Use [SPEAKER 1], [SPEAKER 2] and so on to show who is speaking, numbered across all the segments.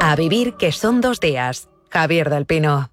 [SPEAKER 1] A vivir que son 2 días. Javier del Pino.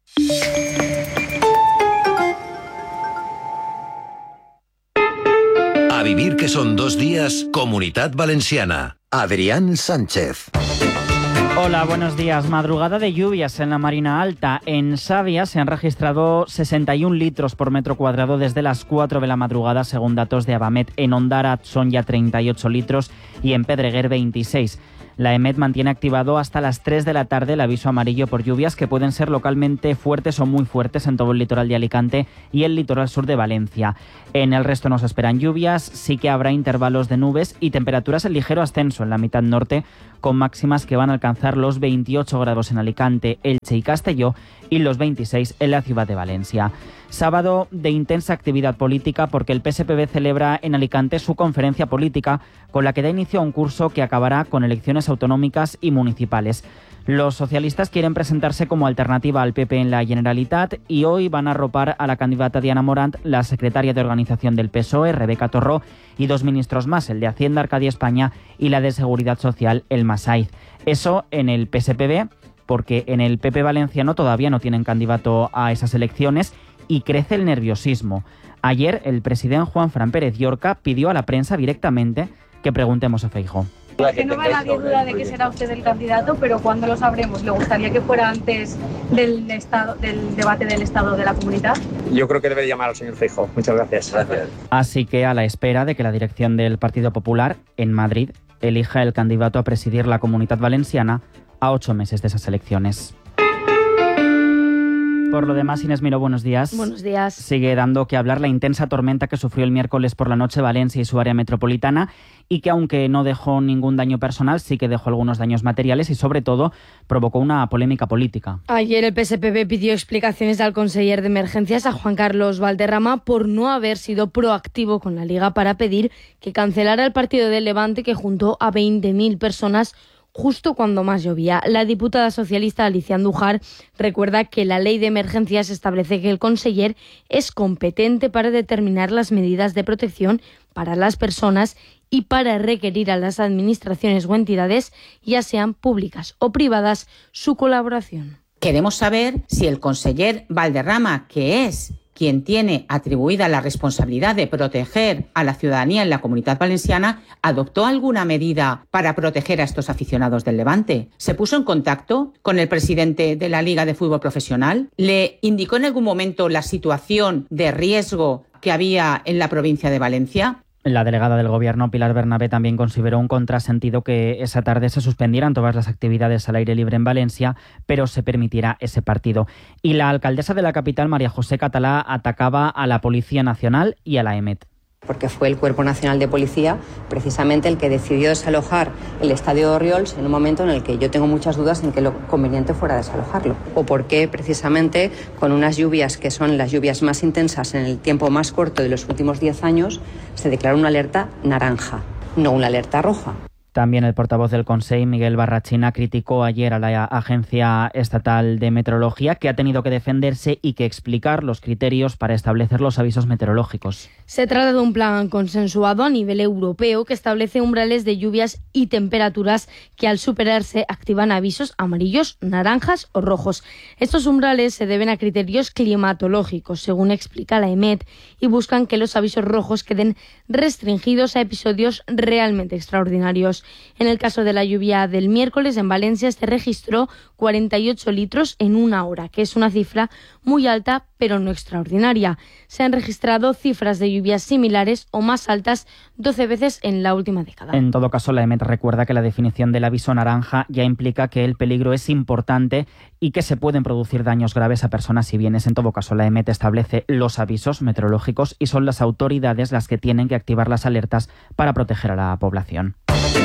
[SPEAKER 2] A vivir que son 2 días, Comunitat Valenciana. Adrián Sánchez.
[SPEAKER 3] Hola, buenos días. Madrugada de lluvias en la Marina Alta. En Savia se han registrado 61 litros por metro cuadrado desde las 4 de la madrugada, según datos de Abamet. En Ondara son ya 38 litros y en Pedreguer 26. La EMET mantiene activado hasta las 3 de la tarde el aviso amarillo por lluvias que pueden ser localmente fuertes o muy fuertes en todo el litoral de Alicante y el litoral sur de Valencia. En el resto nos esperan lluvias, sí que habrá intervalos de nubes y temperaturas en ligero ascenso en la mitad norte, con máximas que van a alcanzar los 28 grados en Alicante, Elche y Castelló y los 26 en la ciudad de Valencia. Sábado de intensa actividad política porque el PSPB celebra en Alicante su conferencia política con la que da inicio a un curso que acabará con elecciones autonómicas y municipales. Los socialistas quieren presentarse como alternativa al PP en la Generalitat y hoy van a arropar a la candidata Diana Morant, la secretaria de organización del PSOE, Rebeca Torró, y 2 ministros más, el de Hacienda, Arcadia España, y la de Seguridad Social, Elma Saiz. Eso en el PSPB, porque en el PP valenciano todavía no tienen candidato a esas elecciones y crece el nerviosismo. Ayer el presidente Juanfran Pérez Llorca pidió a la prensa directamente que preguntemos a Feijóo.
[SPEAKER 4] Que no me nadie duda de que será usted el candidato, pero ¿cuándo lo sabremos? ¿Le gustaría que fuera antes del debate del Estado de la Comunidad?
[SPEAKER 5] Yo creo que debe llamar al señor Feijóo. Muchas gracias.
[SPEAKER 3] Así que a la espera de que la dirección del Partido Popular en Madrid elija el candidato a presidir la Comunidad Valenciana a 8 meses de esas elecciones. Por lo demás, Inés Miró, buenos días.
[SPEAKER 6] Buenos días.
[SPEAKER 3] Sigue dando que hablar la intensa tormenta que sufrió el miércoles por la noche Valencia y su área metropolitana y que, aunque no dejó ningún daño personal, sí que dejó algunos daños materiales y, sobre todo, provocó una polémica política.
[SPEAKER 6] Ayer el PSPB pidió explicaciones al conseller de Emergencias, a Juan Carlos Valderrama, por no haber sido proactivo con la Liga para pedir que cancelara el partido del Levante que juntó a 20.000 personas justo cuando más llovía. La diputada socialista Alicia Andújar recuerda que la ley de emergencias establece que el conseller es competente para determinar las medidas de protección para las personas y para requerir a las administraciones o entidades, ya sean públicas o privadas, su colaboración.
[SPEAKER 7] Queremos saber si el conseller Valderrama, que es quien tiene atribuida la responsabilidad de proteger a la ciudadanía en la Comunidad Valenciana, adoptó alguna medida para proteger a estos aficionados del Levante. ¿Se puso en contacto con el presidente de la Liga de Fútbol Profesional? ¿Le indicó en algún momento la situación de riesgo que había en la provincia de Valencia?
[SPEAKER 3] La delegada del Gobierno, Pilar Bernabé, también consideró un contrasentido que esa tarde se suspendieran todas las actividades al aire libre en Valencia, pero se permitirá ese partido. Y la alcaldesa de la capital, María José Catalá, atacaba a la Policía Nacional y a la EMET.
[SPEAKER 8] Porque fue el Cuerpo Nacional de Policía precisamente el que decidió desalojar el estadio de Orriols en un momento en el que yo tengo muchas dudas en que lo conveniente fuera desalojarlo. O porque precisamente con unas lluvias que son las lluvias más intensas en el tiempo más corto de los últimos 10 años, se declaró una alerta naranja, no una alerta roja.
[SPEAKER 3] También el portavoz del Consell, Miguel Barrachina, criticó ayer a la Agencia Estatal de Meteorología, que ha tenido que defenderse y que explicar los criterios para establecer los avisos meteorológicos.
[SPEAKER 6] Se trata de un plan consensuado a nivel europeo que establece umbrales de lluvias y temperaturas que al superarse activan avisos amarillos, naranjas o rojos. Estos umbrales se deben a criterios climatológicos, según explica la EMET, y buscan que los avisos rojos queden restringidos a episodios realmente extraordinarios. En el caso de la lluvia del miércoles en Valencia se registró 48 litros en una hora, que es una cifra muy alta pero no extraordinaria. Se han registrado cifras de lluvias similares o más altas 12 veces en la última década.
[SPEAKER 3] En todo caso, la EMET recuerda que la definición del aviso naranja ya implica que el peligro es importante y que se pueden producir daños graves a personas y bienes. En todo caso, la EMET establece los avisos meteorológicos y son las autoridades las que tienen que activar las alertas para proteger a la población.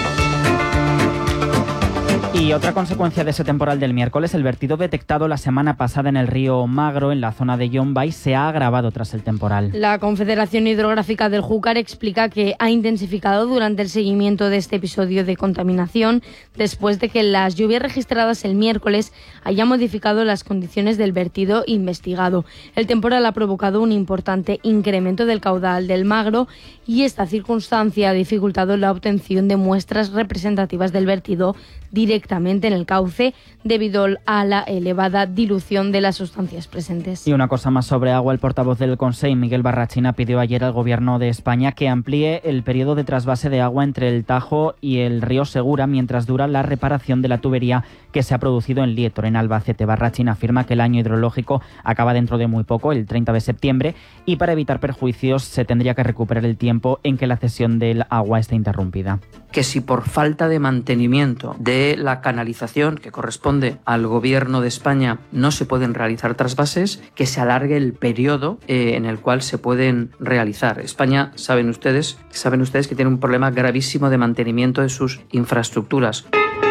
[SPEAKER 3] Y otra consecuencia de ese temporal del miércoles, el vertido detectado la semana pasada en el río Magro, en la zona de Llombay, se ha agravado tras el temporal.
[SPEAKER 6] La Confederación Hidrográfica del Júcar explica que ha intensificado durante el seguimiento de este episodio de contaminación después de que las lluvias registradas el miércoles hayan modificado las condiciones del vertido investigado. El temporal ha provocado un importante incremento del caudal del Magro y esta circunstancia ha dificultado la obtención de muestras representativas del vertido directamente en el cauce debido a la elevada dilución de las sustancias presentes.
[SPEAKER 3] Y una cosa más sobre agua, el portavoz del Consell, Miguel Barrachina, pidió ayer al Gobierno de España que amplíe el periodo de trasvase de agua entre el Tajo y el río Segura mientras dura la reparación de la tubería que se ha producido en Lietor, en Albacete. Barrachina afirma que el año hidrológico acaba dentro de muy poco, el 30 de septiembre, y para evitar perjuicios se tendría que recuperar el tiempo en que la cesión del agua esté interrumpida.
[SPEAKER 9] Que si por falta de mantenimiento de la canalización que corresponde al Gobierno de España no se pueden realizar trasvases, que se alargue el periodo en el cual se pueden realizar. España, saben ustedes que tiene un problema gravísimo de mantenimiento de sus infraestructuras.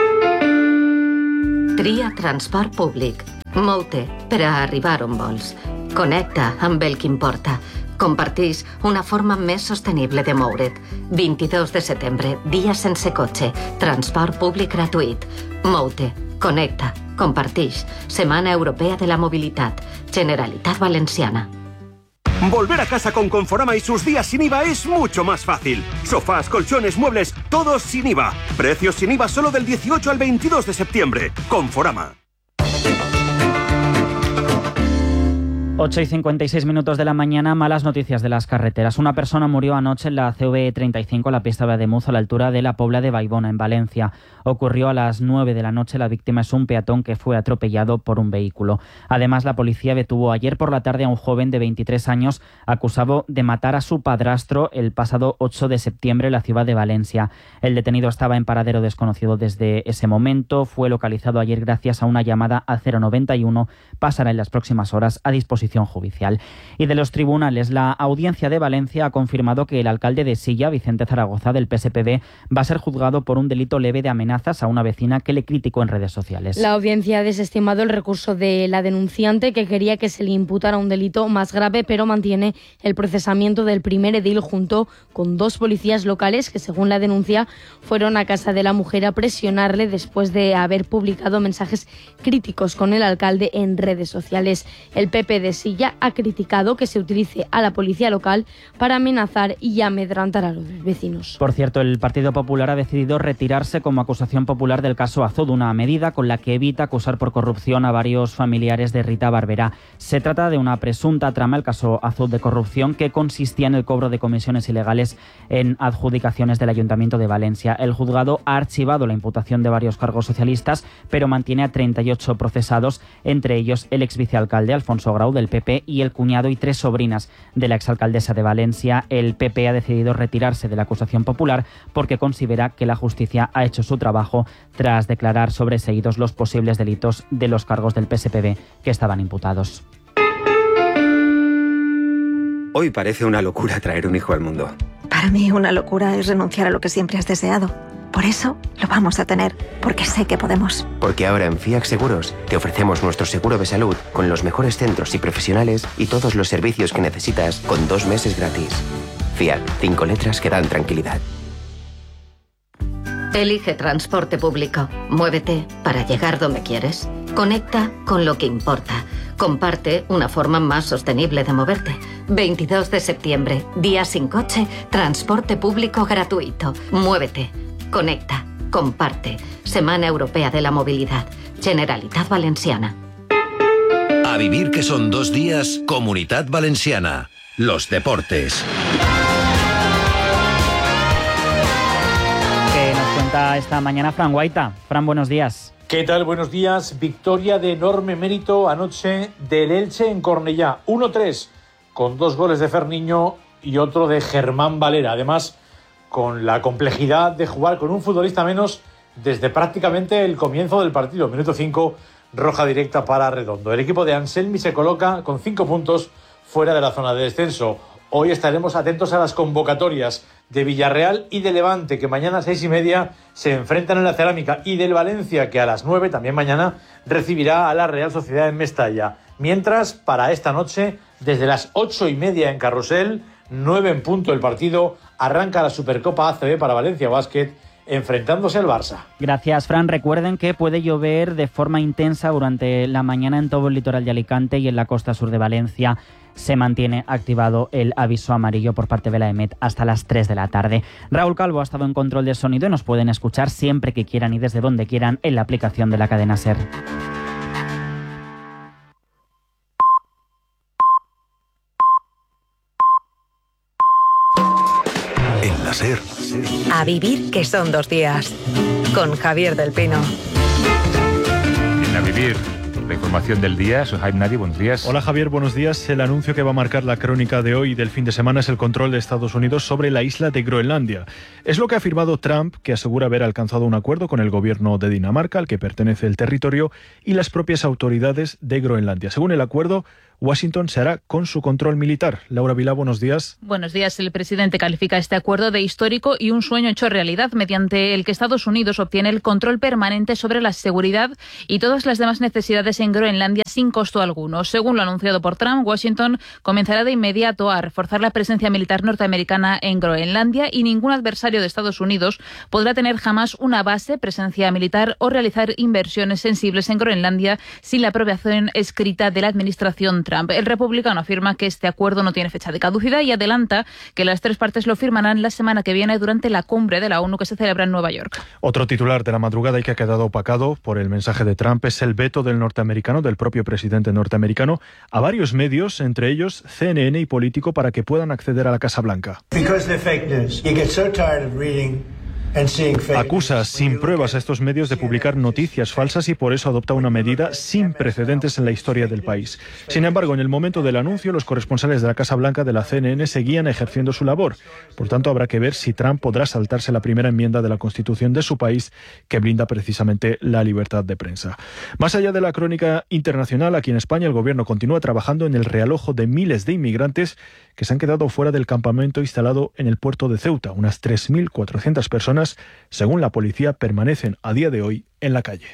[SPEAKER 10] Tria transport públic. Mou-te per a arribar on vols. Connecta amb el que importa. Compartix una forma més sostenible de moure't. 22 de setembre, dia sense cotxe. Transport públic gratuït. Mou-te, connecta, compartix. Setmana Europea de la Mobilitat. Generalitat Valenciana.
[SPEAKER 11] Volver a casa con Conforama y sus días sin IVA es mucho más fácil. Sofás, colchones, muebles, todos sin IVA. Precios sin IVA solo del 18 al 22 de septiembre. Conforama.
[SPEAKER 3] 8:56 de la mañana, malas noticias de las carreteras. Una persona murió anoche en la CV 35, la pista de Ademuz, a la altura de la Pobla de Baibona, en Valencia. Ocurrió a las 9 de la noche. La víctima es un peatón que fue atropellado por un vehículo. Además, la policía detuvo ayer por la tarde a un joven de 23 años acusado de matar a su padrastro el pasado 8 de septiembre en la ciudad de Valencia. El detenido estaba en paradero desconocido desde ese momento. Fue localizado ayer gracias a una llamada al 091. Pasará en las próximas horas a disposición judicial. Y de los tribunales, la Audiencia de Valencia ha confirmado que el alcalde de Silla, Vicente Zaragoza, del PSPB, va a ser juzgado por un delito leve de amenazas a una vecina que le criticó en redes sociales.
[SPEAKER 6] La audiencia ha desestimado el recurso de la denunciante, que quería que se le imputara un delito más grave, pero mantiene el procesamiento del primer edil junto con 2 policías locales que, según la denuncia, fueron a casa de la mujer a presionarle después de haber publicado mensajes críticos con el alcalde en redes sociales. El PP de Silla ha criticado que se utilice a la policía local para amenazar y amedrentar a los vecinos.
[SPEAKER 3] Por cierto, el Partido Popular ha decidido retirarse como acusación popular del caso Azud, una medida con la que evita acusar por corrupción a varios familiares de Rita Barberá. Se trata de una presunta trama, el caso Azud, de corrupción que consistía en el cobro de comisiones ilegales en adjudicaciones del Ayuntamiento de Valencia. El juzgado ha archivado la imputación de varios cargos socialistas, pero mantiene a 38 procesados, entre ellos el exvicealcalde Alfonso Grau del PP y el cuñado y 3 sobrinas de la exalcaldesa de Valencia. El PP ha decidido retirarse de la acusación popular porque considera que la justicia ha hecho su trabajo tras declarar sobreseídos los posibles delitos de los cargos del PSPB que estaban imputados.
[SPEAKER 12] Hoy parece una locura traer un hijo al mundo.
[SPEAKER 13] Para mí una locura es renunciar a lo que siempre has deseado. Por eso lo vamos a tener, porque sé que podemos.
[SPEAKER 12] Porque ahora en FIAC Seguros te ofrecemos nuestro seguro de salud con los mejores centros y profesionales y todos los servicios que necesitas con 2 meses gratis. FIAC, 5 letras que dan tranquilidad.
[SPEAKER 10] Elige transporte público. Muévete para llegar donde quieres. Conecta con lo que importa. Comparte una forma más sostenible de moverte. 22 de septiembre, día sin coche, transporte público gratuito. Muévete. Conecta, comparte. Semana Europea de la Movilidad. Generalitat Valenciana.
[SPEAKER 2] A vivir que son 2 días, Comunitat Valenciana. Los deportes.
[SPEAKER 3] Que nos cuenta esta mañana Fran Guaita. Fran, buenos días.
[SPEAKER 14] ¿Qué tal? Buenos días. Victoria de enorme mérito anoche del Elche en Cornellá. 1-3, con 2 goles de Ferniño y otro de Germán Valera. Además, con la complejidad de jugar con un futbolista menos desde prácticamente el comienzo del partido. Minuto 5, roja directa para Redondo. El equipo de Anselmi se coloca con 5 puntos fuera de la zona de descenso. Hoy estaremos atentos a las convocatorias de Villarreal y de Levante, que mañana a 6:30 se enfrentan en la Cerámica, y del Valencia, que a las 9, también mañana, recibirá a la Real Sociedad en Mestalla. Mientras, para esta noche, desde las 8:30 en Carrusel, 9 en punto el partido, arranca la Supercopa ACB para Valencia Basket enfrentándose al Barça.
[SPEAKER 3] Gracias, Fran. Recuerden que puede llover de forma intensa durante la mañana en todo el litoral de Alicante y en la costa sur de Valencia. Se mantiene activado el aviso amarillo por parte de la EMET hasta las 3 de la tarde. Raúl Calvo ha estado en control de sonido y nos pueden escuchar siempre que quieran y desde donde quieran en la aplicación de la cadena SER.
[SPEAKER 2] En la SER.
[SPEAKER 1] A vivir que son 2 días. Con Javier del Pino.
[SPEAKER 15] A vivir. La información del día, soy Jaime Nadi, buenos días.
[SPEAKER 16] Hola Javier, buenos días. El anuncio que va a marcar la crónica de hoy y del fin de semana es el control de Estados Unidos sobre la isla de Groenlandia. Es lo que ha afirmado Trump, que asegura haber alcanzado un acuerdo con el gobierno de Dinamarca, al que pertenece el territorio, y las propias autoridades de Groenlandia. Según el acuerdo, Washington se hará con su control militar. Laura Vilá, buenos días.
[SPEAKER 17] Buenos días. El presidente califica este acuerdo de histórico y un sueño hecho realidad, mediante el que Estados Unidos obtiene el control permanente sobre la seguridad y todas las demás necesidades en Groenlandia sin costo alguno. Según lo anunciado por Trump, Washington comenzará de inmediato a reforzar la presencia militar norteamericana en Groenlandia y ningún adversario de Estados Unidos podrá tener jamás una base, presencia militar o realizar inversiones sensibles en Groenlandia sin la aprobación escrita de la administración Trump. El republicano afirma que este acuerdo no tiene fecha de caducidad y adelanta que las 3 partes lo firmarán la semana que viene durante la cumbre de la ONU que se celebra en Nueva York.
[SPEAKER 16] Otro titular de la madrugada y que ha quedado opacado por el mensaje de Trump es el veto del norteamericano, del propio presidente norteamericano, a varios medios, entre ellos CNN y Político, para que puedan acceder a la Casa Blanca. Acusa sin pruebas a estos medios de publicar noticias falsas y por eso adopta una medida sin precedentes en la historia del país. Sin embargo, en el momento del anuncio, los corresponsales de la Casa Blanca de la CNN seguían ejerciendo su labor. Por tanto, habrá que ver si Trump podrá saltarse la primera enmienda de la Constitución de su país, que blinda precisamente la libertad de prensa. Más allá de la crónica internacional, aquí en España el gobierno continúa trabajando en el realojo de miles de inmigrantes que se han quedado fuera del campamento instalado en el puerto de Ceuta. Unas 3.400 personas, según la policía, permanecen a día de hoy en la calle.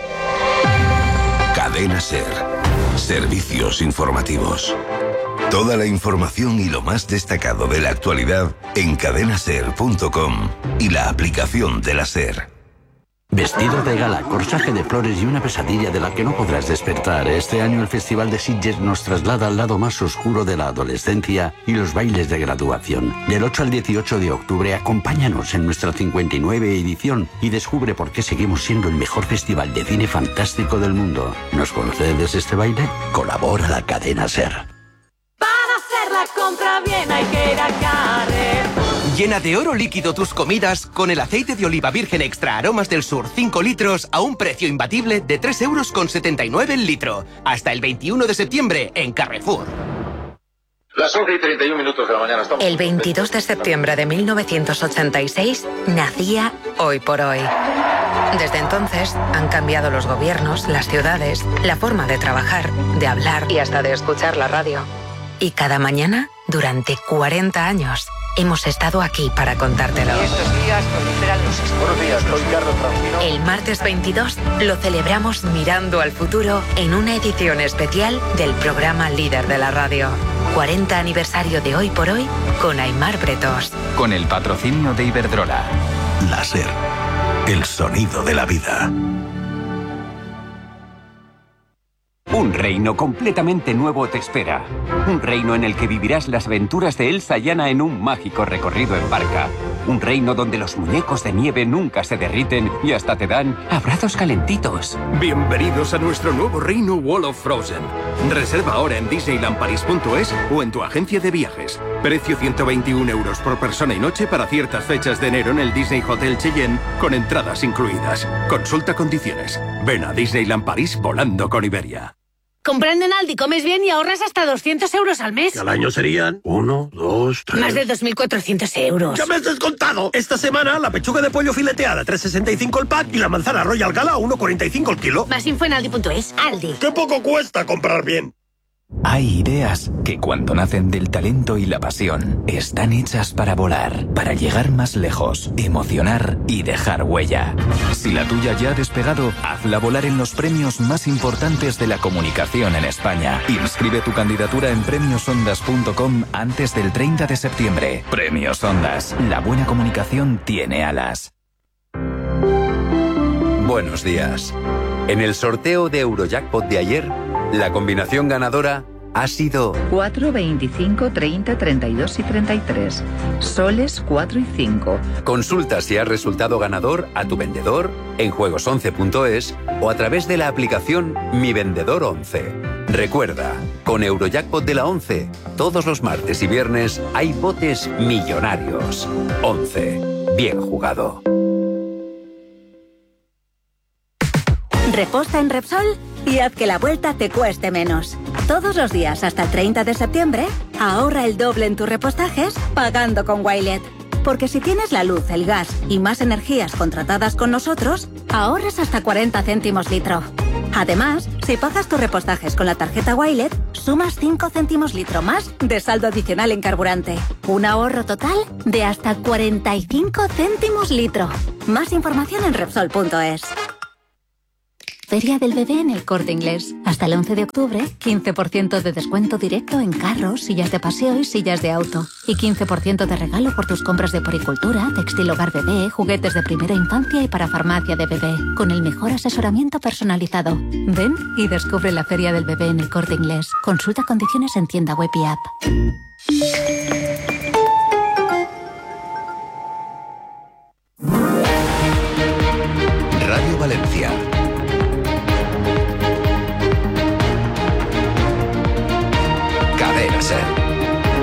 [SPEAKER 2] Cadena SER. Servicios informativos. Toda la información y lo más destacado de la actualidad en cadenaser.com y la aplicación de la SER.
[SPEAKER 18] Vestido de gala, corsaje de flores y una pesadilla de la que no podrás despertar. Este año el Festival de Sitges nos traslada al lado más oscuro de la adolescencia y los bailes de graduación. Del 8 al 18 de octubre, acompáñanos en nuestra 59 edición y descubre por qué seguimos siendo el mejor festival de cine fantástico del mundo. ¿Nos concedes este baile? Colabora la cadena SER.
[SPEAKER 19] Para hacer la compra bien hay que ir a Carrefour.
[SPEAKER 20] Llena de oro líquido tus comidas con el aceite de oliva virgen extra Aromas del Sur 5 litros a un precio imbatible de 3,79 € el litro. Hasta el 21 de septiembre en Carrefour.
[SPEAKER 21] Las 11:31 de la mañana estamos...
[SPEAKER 1] El 22 de septiembre de 1986 nacía Hoy por Hoy. Desde entonces han cambiado los gobiernos, las ciudades, la forma de trabajar, de hablar y hasta de escuchar la radio. Y cada mañana, durante 40 años, hemos estado aquí para contártelo.
[SPEAKER 21] Estos días proliferan los... Buenos días, soy Carlos Francino.
[SPEAKER 1] El martes 22 lo celebramos mirando al futuro en una edición especial del programa líder de la radio. 40 aniversario de Hoy por Hoy con Aimar Bretos.
[SPEAKER 22] Con el patrocinio de Iberdrola.
[SPEAKER 2] La SER. El sonido de la vida.
[SPEAKER 23] Un reino completamente nuevo te espera. Un reino en el que vivirás las aventuras de Elsa y Anna en un mágico recorrido en barca. Un reino donde los muñecos de nieve nunca se derriten y hasta te dan abrazos calentitos.
[SPEAKER 24] Bienvenidos a nuestro nuevo reino Wall of Frozen. Reserva ahora en disneylandparis.es o en tu agencia de viajes. Precio 121 € por persona y noche para ciertas fechas de enero en el Disney Hotel Cheyenne con entradas incluidas. Consulta condiciones. Ven a Disneyland París volando con Iberia.
[SPEAKER 25] Comprando en Aldi comes bien y ahorras hasta 200 € al mes.
[SPEAKER 26] Al año serían 1, 2, 3...
[SPEAKER 25] Más de 2.400 €.
[SPEAKER 26] ¡Ya me has descontado! Esta semana la pechuga de pollo fileteada 3,65 el pack y la manzana Royal Gala 1,45 el kilo.
[SPEAKER 25] Más info en Aldi.es. Aldi.
[SPEAKER 26] ¡Qué poco cuesta comprar bien!
[SPEAKER 22] Hay ideas que cuando nacen del talento y la pasión están hechas para volar, para llegar más lejos, emocionar y dejar huella. Si la tuya ya ha despegado, hazla volar en los premios más importantes de la comunicación en España. Inscribe tu candidatura en premiosondas.com antes del 30 de septiembre. Premios Ondas. La buena comunicación tiene alas.
[SPEAKER 4] Buenos días. En el sorteo de Eurojackpot de ayer, la combinación ganadora ha sido
[SPEAKER 5] 4, 25, 30, 32 y 33. Soles 4 y 5.
[SPEAKER 4] Consulta si has resultado ganador a tu vendedor en juegos11.es o a través de la aplicación Mi Vendedor 11. Recuerda, con Eurojackpot de la 11, todos los martes y viernes hay botes millonarios. 11. Bien jugado.
[SPEAKER 7] Reposta en Repsol y haz que la vuelta te cueste menos. Todos los días hasta el 30 de septiembre, ahorra el doble en tus repostajes pagando con Wilet. Porque si tienes la luz, el gas y más energías contratadas con nosotros, ahorras hasta 40 céntimos litro. Además, si pagas tus repostajes con la tarjeta Wilet, sumas 5 céntimos litro más de saldo adicional en carburante. Un ahorro total de hasta 45 céntimos litro. Más información en Repsol.es. Feria del Bebé en El Corte Inglés. Hasta el 11 de octubre, 15% de descuento directo en carros, sillas de paseo y sillas de auto. Y 15% de regalo por tus compras de poricultura, textil hogar bebé, juguetes de primera infancia y para farmacia de bebé. Con el mejor asesoramiento personalizado. Ven y descubre la Feria del Bebé en El Corte Inglés. Consulta condiciones en tienda web y app.
[SPEAKER 2] Radio Valencia.